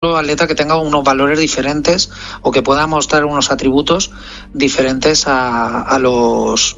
atleta que tenga unos valores diferentes o que pueda mostrar unos atributos diferentes a los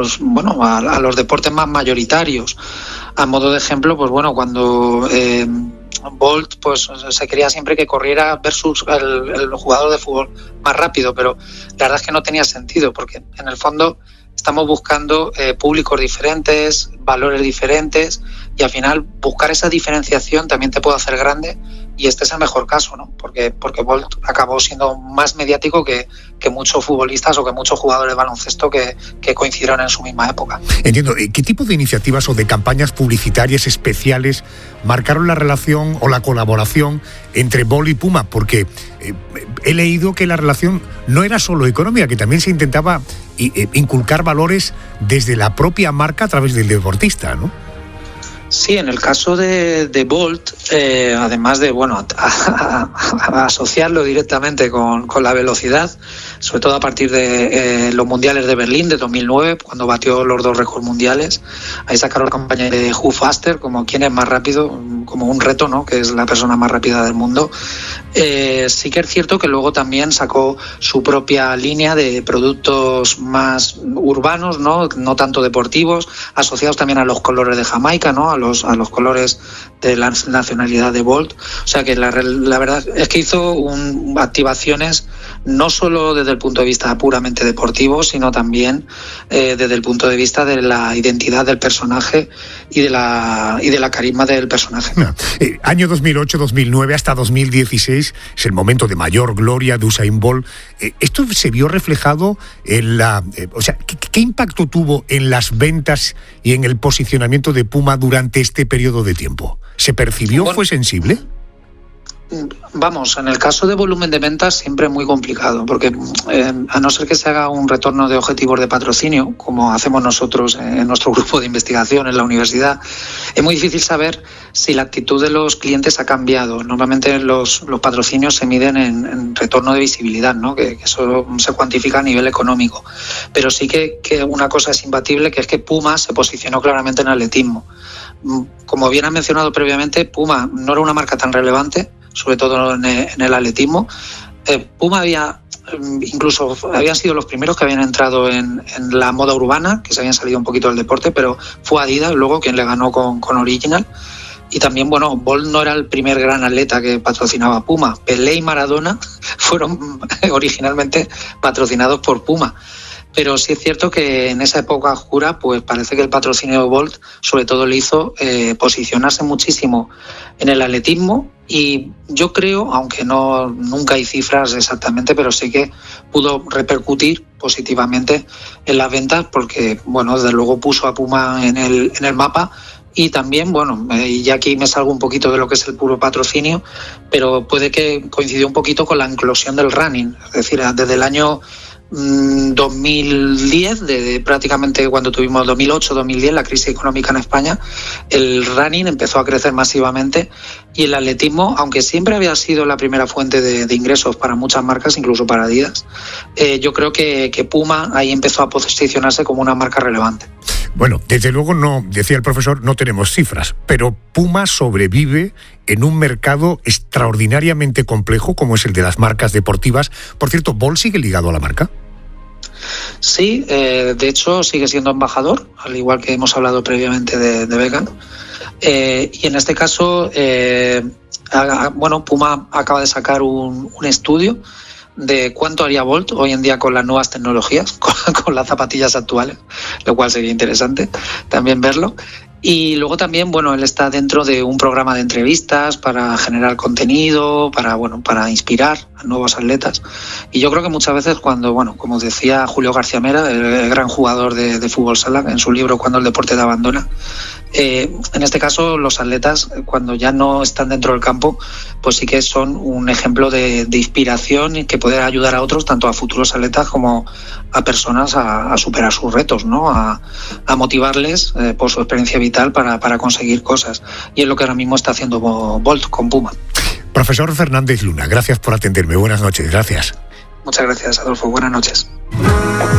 deportes más mayoritarios. A modo de ejemplo, pues bueno, cuando Bolt pues se quería siempre que corriera versus el jugador de fútbol más rápido, pero la verdad es que no tenía sentido, porque en el fondo estamos buscando públicos diferentes, valores diferentes, y al final buscar esa diferenciación también te puede hacer grande, y este es el mejor caso, ¿no? Porque Bolt acabó siendo más mediático que muchos futbolistas o que muchos jugadores de baloncesto que coincidieron en su misma época. Entiendo. ¿Qué tipo de iniciativas o de campañas publicitarias especiales marcaron la relación o la colaboración entre Bolt y Puma? Porque he leído que la relación no era solo económica, que también se intentaba inculcar valores desde la propia marca a través del deportista, ¿no? Sí, en el caso de Bolt, además de a asociarlo directamente con la velocidad, sobre todo a partir de los mundiales de Berlín de 2009, cuando batió los 2 récords mundiales, ahí sacaron la campaña de Who Faster, como quién es más rápido, como un reto, ¿no? Que es la persona más rápida del mundo. Sí que es cierto que luego también sacó su propia línea de productos más urbanos, no tanto deportivos, asociados también a los colores de Jamaica, ¿no? A los colores de la nacionalidad de Bolt. O sea que la verdad es que hizo activaciones no solo desde el punto de vista puramente deportivo, sino también desde el punto de vista de la identidad del personaje y de la carisma del personaje. Año 2008-2009 hasta 2016 es el momento de mayor gloria de Usain Bolt. ¿Esto se vio reflejado en ¿qué impacto tuvo en las ventas y en el posicionamiento de Puma durante este periodo de tiempo? ¿Se percibió? ¿Fue sensible? Vamos, en el caso de volumen de ventas siempre es muy complicado, porque a no ser que se haga un retorno de objetivos de patrocinio, como hacemos nosotros en nuestro grupo de investigación en la universidad, es muy difícil saber si la actitud de los clientes ha cambiado. Normalmente los patrocinios se miden en retorno de visibilidad, ¿no? Que eso se cuantifica a nivel económico. Pero sí que una cosa es imbatible, que es que Puma se posicionó claramente en atletismo. Como bien has mencionado previamente, Puma no era una marca tan relevante, sobre todo en el atletismo. Puma habían sido los primeros que habían entrado en la moda urbana, que se habían salido un poquito del deporte, pero fue Adidas luego quien le ganó con Original. Y también, Bolt no era el primer gran atleta que patrocinaba Puma. Pelé y Maradona fueron originalmente patrocinados por Puma. Pero sí es cierto que en esa época oscura, pues parece que el patrocinio de Bolt sobre todo le hizo posicionarse muchísimo en el atletismo, y yo creo, aunque nunca hay cifras exactamente, pero sí que pudo repercutir positivamente en las ventas, porque desde luego puso a Puma en el mapa. Y también, y ya aquí me salgo un poquito de lo que es el puro patrocinio, pero puede que coincidió un poquito con la eclosión del running, es decir, desde el año 2010, de prácticamente cuando tuvimos 2008-2010 la crisis económica en España, el running empezó a crecer masivamente, y el atletismo, aunque siempre había sido la primera fuente de ingresos para muchas marcas, incluso para Adidas, yo creo que Puma ahí empezó a posicionarse como una marca relevante. Bueno, desde luego no, decía el profesor, no tenemos cifras, pero Puma sobrevive en un mercado extraordinariamente complejo como es el de las marcas deportivas. Por cierto, ¿Bolt sigue ligado a la marca? Sí, de hecho sigue siendo embajador, al igual que hemos hablado previamente de Beckham. Y en este caso, Puma acaba de sacar un estudio de cuánto haría Bolt hoy en día con las nuevas tecnologías, con las zapatillas actuales, lo cual sería interesante también verlo. Y luego también, él está dentro de un programa de entrevistas para generar contenido, para inspirar a nuevos atletas. Y yo creo que muchas veces cuando, como decía Julio García Mera, el gran jugador de fútbol sala, en su libro Cuando el deporte te abandona, en este caso los atletas, cuando ya no están dentro del campo, pues sí que son un ejemplo de inspiración y que puede ayudar a otros, tanto a futuros atletas como a personas a superar sus retos, ¿no? A motivarles por su experiencia vital para conseguir cosas. Y es lo que ahora mismo está haciendo Bolt con Puma. Profesor Fernández Luna, gracias por atenderme. Buenas noches, gracias. Muchas gracias, Adolfo. Buenas noches.